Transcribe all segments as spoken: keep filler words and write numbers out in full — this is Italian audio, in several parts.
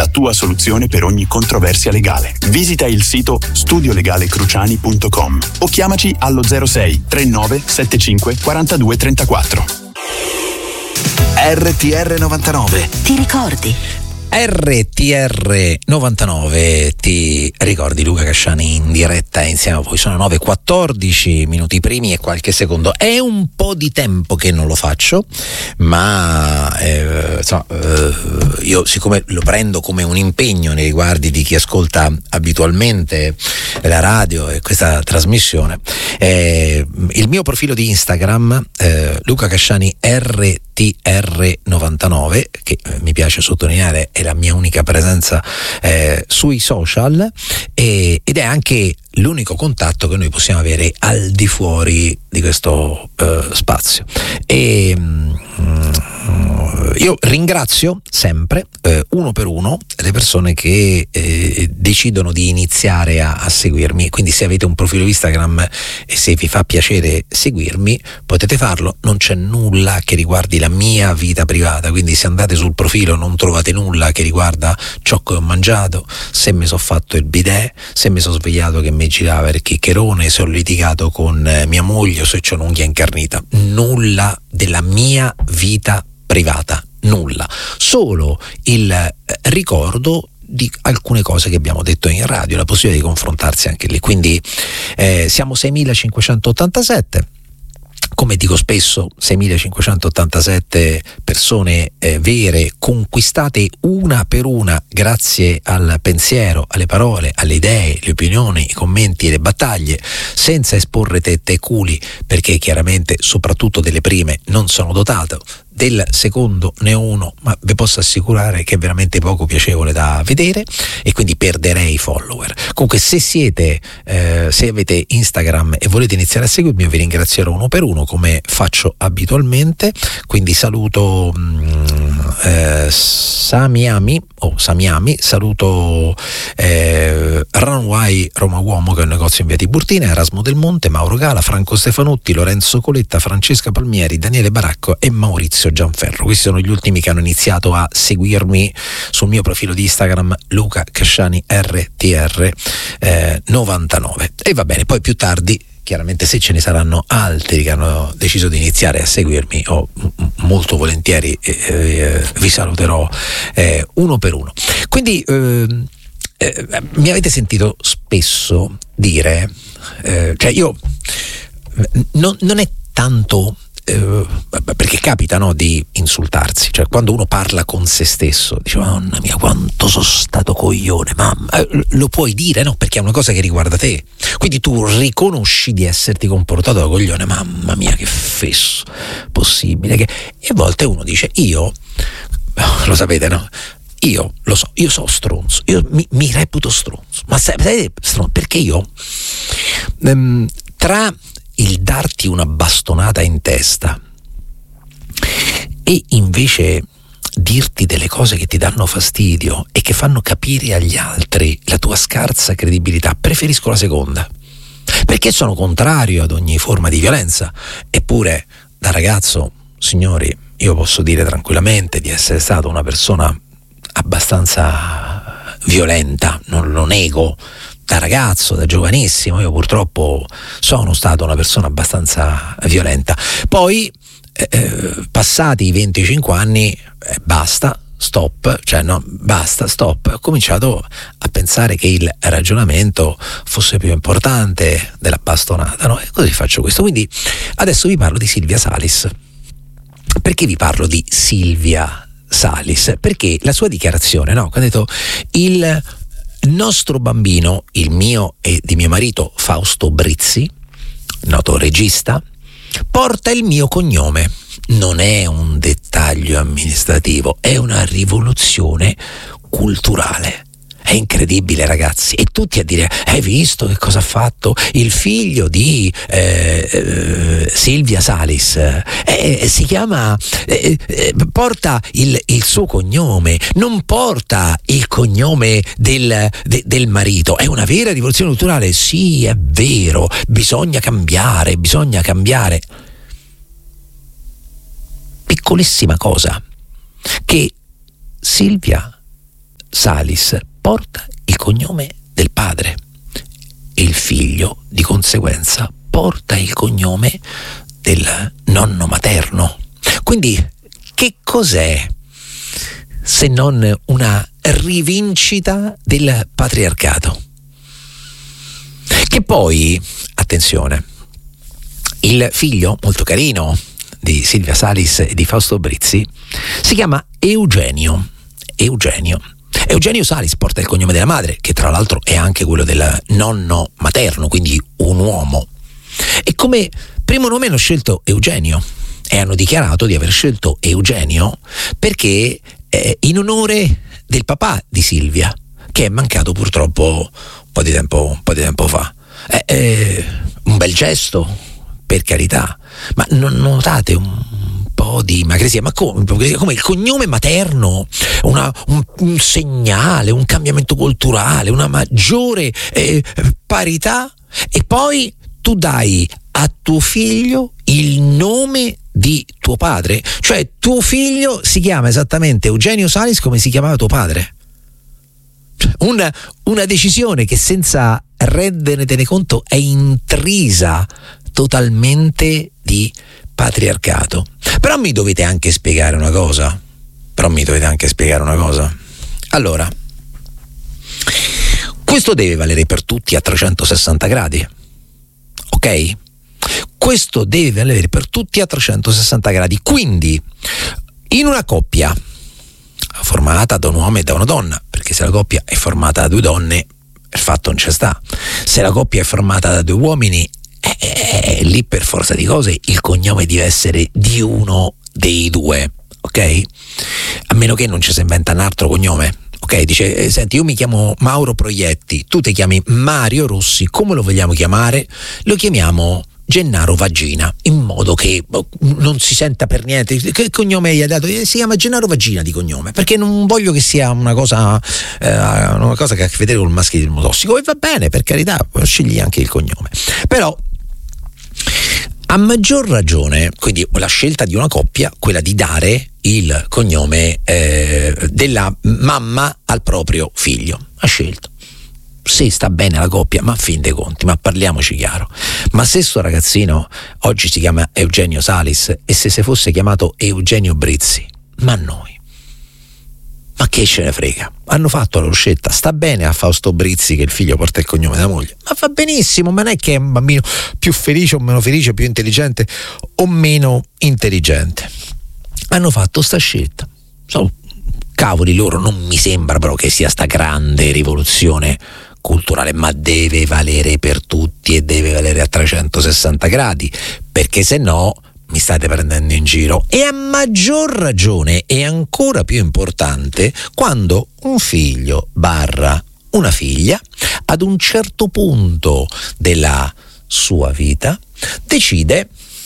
tua soluzione per ogni controversia legale. Visita il sito studio legale cruciani punto com o chiamaci allo zero sei trentanove settantacinque quarantadue trentaquattro. R T R novantanove. Ti ricordi? R T R novantanove, ti ricordi Luca Casciani in diretta insieme a voi? Sono nove e quattordici minuti primi e qualche secondo. È un po' di tempo che non lo faccio, ma eh, so, eh, io siccome lo prendo come un impegno nei riguardi di chi ascolta abitualmente la radio e questa trasmissione, eh, il mio profilo di Instagram, eh, Luca Casciani R T R novantanove, che eh, mi piace sottolineare è la mia unica presenza eh, sui social, e, ed è anche l'unico contatto che noi possiamo avere al di fuori di questo eh, spazio. E mm, io ringrazio sempre eh, uno per uno le persone che eh, decidono di iniziare a, a seguirmi. Quindi se avete un profilo Instagram e se vi fa piacere seguirmi potete farlo, non c'è nulla che riguardi la mia vita privata, quindi se andate sul profilo non trovate nulla che riguarda ciò che ho mangiato, se mi sono fatto il bidet, se mi sono svegliato che mi girava il chiccherone, se ho litigato con eh, mia moglie o se c'ho un'unghia incarnita. Nulla della mia vita privata, nulla, solo il eh, ricordo di alcune cose che abbiamo detto in radio, la possibilità di confrontarsi anche lì. Quindi eh, siamo seimilacinquecentottantasette, come dico spesso, seimilacinquecentottantasette persone eh, vere, conquistate una per una grazie al pensiero, alle parole, alle idee, le opinioni, i commenti e le battaglie, senza esporre tette e culi, perché chiaramente soprattutto delle prime non sono dotato, del secondo ne ho uno, ma vi posso assicurare che è veramente poco piacevole da vedere e quindi perderei i follower. Comunque se siete, eh, se avete Instagram e volete iniziare a seguirmi, io vi ringrazierò uno per uno come faccio abitualmente. Quindi saluto mh, eh, Samiami o Samiami, saluto eh, Runway Roma Uomo, che è un negozio in via Tiburtina, Erasmo Del Monte, Mauro Gala, Franco Stefanutti, Lorenzo Coletta, Francesca Palmieri, Daniele Baracco e Maurizio Gianferro. Questi sono gli ultimi che hanno iniziato a seguirmi sul mio profilo di Instagram Luca Casciani R T R eh, novantanove. E va bene, poi più tardi chiaramente se ce ne saranno altri che hanno deciso di iniziare a seguirmi, o m- molto volentieri eh, eh, vi saluterò eh, uno per uno. Quindi eh, eh, mi avete sentito spesso dire, eh, cioè io non, non è tanto eh, perché capita, no, di insultarsi, cioè quando uno parla con se stesso dice mamma mia quanto sono stato coglione, mamma, eh, lo puoi dire, no, perché è una cosa che riguarda te, quindi tu riconosci di esserti comportato da coglione, mamma mia che fesso possibile che... E a volte uno dice io, lo sapete, no, io lo so, io so stronzo, io mi, mi reputo stronzo, ma sai stronzo perché io ehm, tra il darti una bastonata in testa e invece dirti delle cose che ti danno fastidio e che fanno capire agli altri la tua scarsa credibilità, preferisco la seconda, perché sono contrario ad ogni forma di violenza. Eppure da ragazzo, signori, io posso dire tranquillamente di essere stato una persona abbastanza violenta, non lo nego. Da ragazzo, da giovanissimo, io purtroppo sono stato una persona abbastanza violenta. Poi, eh, passati i venticinque anni, eh, basta, stop, cioè no, basta, stop. Ho cominciato a pensare che il ragionamento fosse più importante della bastonata, no? E così faccio questo. Quindi adesso vi parlo di Silvia Salis. Perché vi parlo di Silvia Salis? Perché la sua dichiarazione, no? Quando ha detto il nostro bambino, il mio e di mio marito Fausto Brizzi, noto regista, porta il mio cognome. Non è un dettaglio amministrativo, è una rivoluzione culturale. È incredibile, ragazzi, e tutti a dire hai visto che cosa ha fatto il figlio di eh, eh, Silvia Salis, eh, si chiama eh, eh, porta il, il suo cognome, non porta il cognome del, de, del marito. È una vera rivoluzione culturale. Sì, è vero, bisogna cambiare, bisogna cambiare. Piccolissima cosa, che Silvia Salis porta il cognome del padre e il figlio di conseguenza porta il cognome del nonno materno. Quindi che cos'è se non una rivincita del patriarcato? Che poi, attenzione, il figlio molto carino di Silvia Salis e di Fausto Brizzi si chiama Eugenio. Eugenio. Eugenio Salis porta il cognome della madre, che tra l'altro è anche quello del nonno materno, quindi un uomo. E come primo nome hanno scelto Eugenio e hanno dichiarato di aver scelto Eugenio perché eh, in onore del papà di Silvia, che è mancato purtroppo un po' di tempo, un po' di tempo fa. È, è un bel gesto, per carità, ma non notate un po' di ipocrisia? Ma come, come il cognome materno, una, un, un segnale, un cambiamento culturale, una maggiore eh, parità, e poi tu dai a tuo figlio il nome di tuo padre, cioè tuo figlio si chiama esattamente Eugenio Salis come si chiamava tuo padre. Una, una decisione che senza rendertene conto è intrisa totalmente di patriarcato. Però mi dovete anche spiegare una cosa. Però mi dovete anche spiegare una cosa. Allora, questo deve valere per tutti a trecentosessanta gradi. Ok? Questo deve valere per tutti a trecentosessanta gradi. Quindi, in una coppia formata da un uomo e da una donna, perché se la coppia è formata da due donne, il fatto non c'è sta. Se la coppia è formata da due uomini, eh, eh, lì per forza di cose il cognome deve essere di uno dei due, ok? A meno che non ci si inventa un altro cognome. Ok, dice, eh, senti, io mi chiamo Mauro Proietti, tu ti chiami Mario Rossi, come lo vogliamo chiamare? Lo chiamiamo Gennaro Vagina, in modo che non si senta per niente. Che cognome gli ha dato? Si chiama Gennaro Vagina di cognome, perché non voglio che sia una cosa eh, una cosa che ha a che vedere col maschilismo tossico. E va bene, per carità, scegli anche il cognome. Però a maggior ragione, quindi la scelta di una coppia, quella di dare il cognome eh, della mamma al proprio figlio. Ha scelto. Se sta bene la coppia, ma a fin dei conti, ma parliamoci chiaro. Ma se sto ragazzino oggi si chiama Eugenio Salis e se si fosse chiamato Eugenio Brizzi, ma noi? Ma che ce ne frega? Hanno fatto la loro scelta, sta bene a Fausto Brizzi che il figlio porta il cognome della moglie, ma va benissimo, ma non è che è un bambino più felice o meno felice, più intelligente o meno intelligente. Hanno fatto sta scelta. So, cavoli loro, non mi sembra però che sia sta grande rivoluzione culturale, ma deve valere per tutti e deve valere a trecentosessanta gradi, perché se no mi state prendendo in giro. E a maggior ragione è ancora più importante quando un figlio barra una figlia ad un certo punto della sua vita decide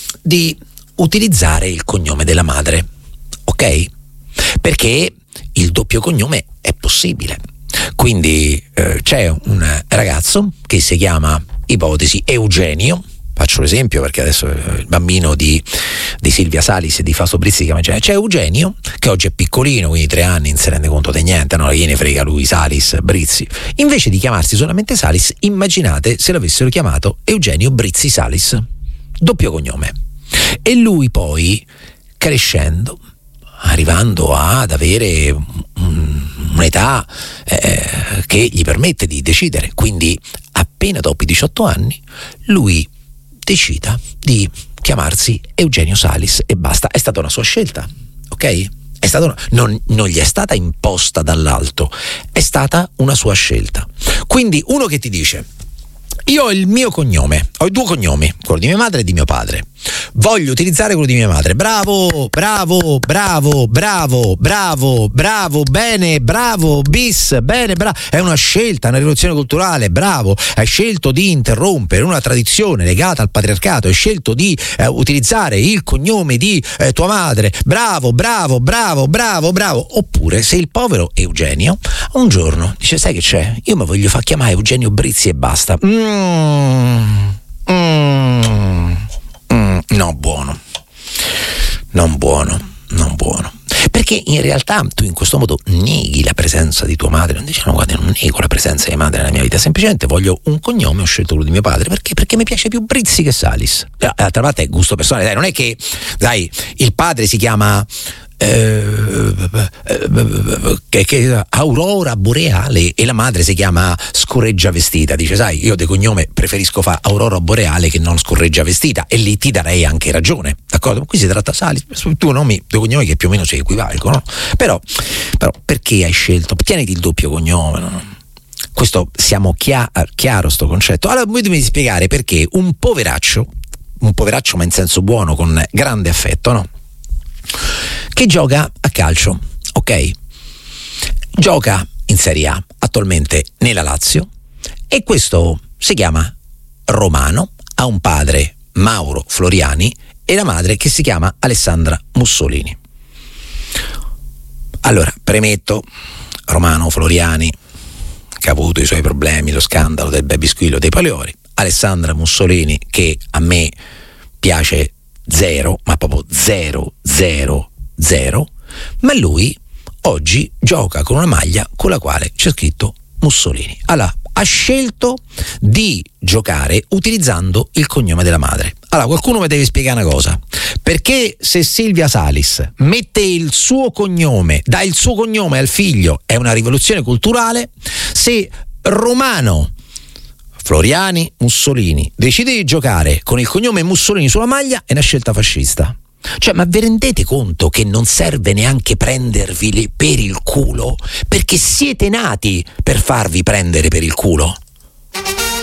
di utilizzare il cognome della madre, ok? Perché il doppio cognome è possibile. Quindi eh, c'è un ragazzo che si chiama, ipotesi, Eugenio. Faccio l'esempio perché adesso il bambino di, di Silvia Salis e di Fausto Brizzi si chiama Eugenio. C'è Eugenio che oggi è piccolino, quindi tre anni, non si rende conto di niente, non gliene frega lui Salis, Brizzi. Invece di chiamarsi solamente Salis, immaginate se l'avessero chiamato Eugenio Brizzi Salis, doppio cognome. E lui poi, crescendo, arrivando ad avere un, un'età eh, che gli permette di decidere, quindi appena dopo i diciotto anni, lui decida di chiamarsi Eugenio Salis e basta. È stata una sua scelta, ok? È stata una, non, non gli è stata imposta dall'alto, è stata una sua scelta. Quindi uno che ti dice: io ho il mio cognome, ho i due cognomi, quello di mia madre e di mio padre, voglio utilizzare quello di mia madre. Bravo, bravo, bravo, bravo, bravo, bravo, bene, bravo, bis, bene, bravo. È una scelta, una rivoluzione culturale, bravo. Hai scelto di interrompere una tradizione legata al patriarcato, hai scelto di eh, utilizzare il cognome di eh, tua madre. Bravo, bravo, bravo, bravo, bravo. Oppure se il povero Eugenio un giorno dice: sai che c'è? Io mi voglio far chiamare Eugenio Brizzi e basta. Mm, mm, mm, no, buono, non buono, non buono. perché in realtà tu in questo modo neghi la presenza di tua madre. Non dici no, guarda, non nego la presenza di madre nella mia vita, semplicemente voglio un cognome, ho scelto quello di mio padre perché perché mi piace più Brizzi che Salis. D'altra parte è gusto personale, dai, non è che dai il padre si chiama Eh, che, che Aurora Boreale e la madre si chiama Scorreggia Vestita. Dice, sai, io di cognome preferisco fare Aurora Boreale che non Scorreggia Vestita, e lì ti darei anche ragione, d'accordo? Ma qui si tratta Salis, tu nomi due cognomi che più o meno si equivalgono, però, però perché hai scelto? Tieniti il doppio cognome, no? Questo siamo chia- chiaro sto concetto. Allora voi dovete spiegare perché un poveraccio, un poveraccio ma in senso buono, con grande affetto, no? Che gioca a calcio, ok? Gioca in Serie A attualmente nella Lazio, e questo si chiama Romano, ha un padre, Mauro Floriani, e la madre che si chiama Alessandra Mussolini. Allora, premetto, Romano Floriani che ha avuto i suoi problemi, lo scandalo del baby squillo dei Paleori, Alessandra Mussolini che a me piace zero, ma proprio zero, zero, zero, ma lui oggi gioca con una maglia con la quale c'è scritto Mussolini. Allora, ha scelto di giocare utilizzando il cognome della madre. Allora, qualcuno mi deve spiegare una cosa: perché se Silvia Salis mette il suo cognome, dà il suo cognome al figlio, è una rivoluzione culturale, se Romano Floriani Mussolini decide di giocare con il cognome Mussolini sulla maglia, è una scelta fascista? Cioè, ma vi rendete conto che non serve neanche prendervi per il culo? Perché siete nati per farvi prendere per il culo.